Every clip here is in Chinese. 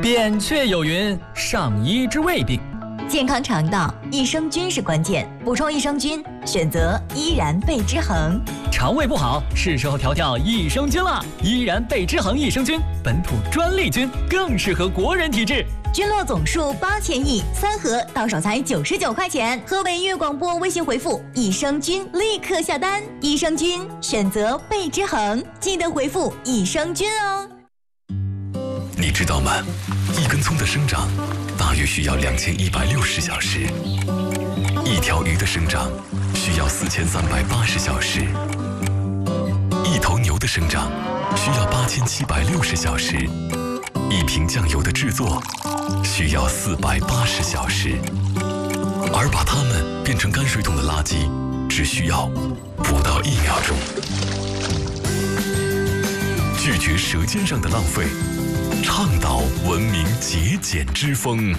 扁鹊有云：上医治未病。 健康肠道，益生菌是关键。补充益生菌，选择依然贝之恒。 肠胃不好，是时候调调益生菌了。依然贝之恒益生菌，本土专利菌，更适合国人体质。 菌落总数8000亿，3盒到手才99块钱。河北音乐广播微信回复益生菌，立刻下单。益生菌选择贝之恒，记得回复益生菌哦。 你知道吗？一根葱的生长大约需要2160小时，一条鱼的生长需要4380小时，一头牛的生长需要8760小时，一瓶酱油的制作需要480小时，而把它们变成泔水桶的垃圾只需要不到1秒钟。拒绝舌尖上的浪费，倡导文明节俭之风。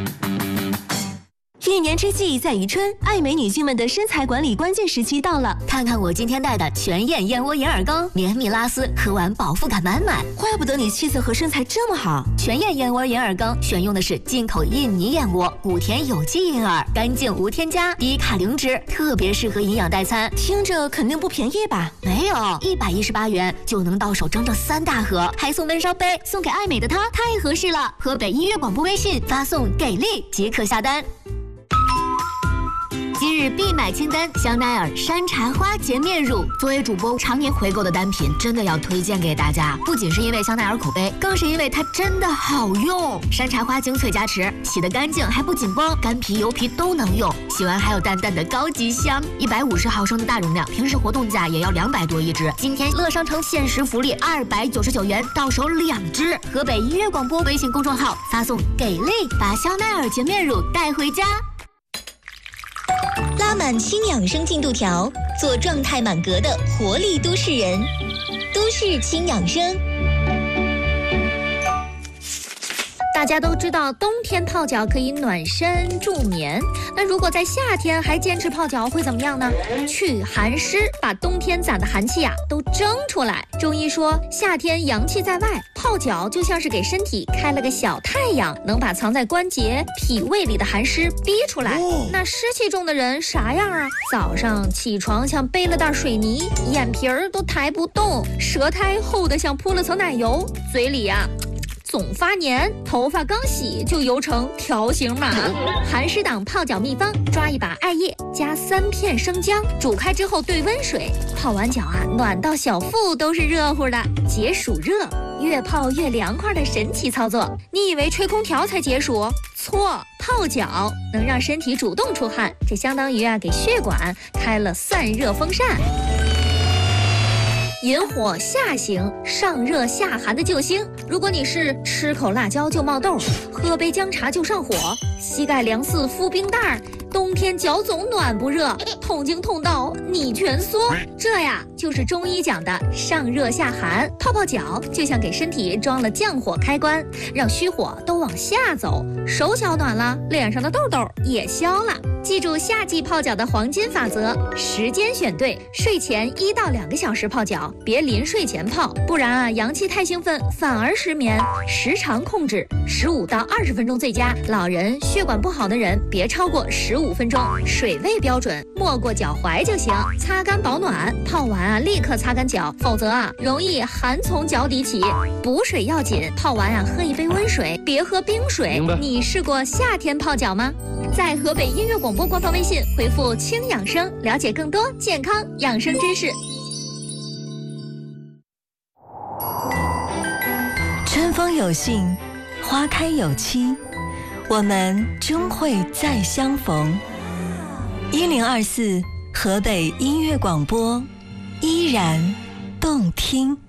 一年之计在于春，爱美女性们的身材管理关键时期到了。看看我今天带的全燕燕窝眼耳膏，绵密拉丝，喝完饱腹感满满。怪不得你气色和身材这么好。全燕燕窝眼耳膏选用的是进口印尼燕窝，5天有机银耳，干净无添加，低卡零脂，特别适合营养代餐。听着肯定不便宜吧？没有，118元就能到手整整3大盒，还送温烧杯，送给爱美的她，太合适了。河北音乐广播微信发送给力即可下单。今日必买清单：香奈儿山茶花洁面乳。作为主播常年回购的单品，真的要推荐给大家。不仅是因为香奈儿口碑，更是因为它真的好用。山茶花精粹加持，洗得干净还不紧绷，干皮油皮都能用。洗完还有淡淡的高级香。150毫升的大容量，平时活动价也要200多一支。今天乐商城限时福利299元到手2支。河北音乐广播微信公众号发送给力，把香奈儿洁面乳带回家。 拉满轻养生进度条，做状态满格的活力都市人。都市轻养生。 大家都知道冬天泡脚可以暖身助眠，那如果在夏天还坚持泡脚会怎么样呢？去寒湿，把冬天攒的寒气都蒸出来。中医说夏天阳气在外，泡脚就像是给身体开了个小太阳，能把藏在关节脾胃里的寒湿逼出来。那湿气重的人啥样啊？早上起床像背了袋水泥，眼皮儿都抬不动，舌苔厚得像铺了层奶油，嘴里总发黏，头发刚洗就油成条形码。寒湿党泡脚秘方：抓一把艾叶，加3片生姜，煮开之后兑温水，泡完脚暖到小腹都是热乎的，解暑热，越泡越凉快的神奇操作。你以为吹空调才解暑？错，泡脚能让身体主动出汗，这相当于给血管开了散热风扇。引火下行，上热下寒的救星。如果你是吃口辣椒就冒痘，喝杯姜茶就上火，膝盖凉似敷冰袋，冬天脚总暖不热，痛经痛到你蜷缩，这就是中医讲的上热下寒。泡泡脚就像给身体装了降火开关，让虚火都往下走，手脚暖了，脸上的痘痘也消了。记住夏季泡脚的黄金法则：时间选对，睡前1到2个小时泡脚，别临睡前泡，不然阳气太兴奋反而失眠。时长控制15到20分钟最佳，老人血管不好的人别超过15分钟。水位标准没过脚踝就行，擦干保暖，泡完立刻擦干脚，否则容易寒从脚底起。补水要紧，泡完喝一杯温水，别喝冰水。你试过夏天泡脚吗？在河北音乐广播官方微信回复轻养生，了解更多健康养生知识。 春风有信，花开有期，我们终会再相逢。1024河北音乐广播，依然动听。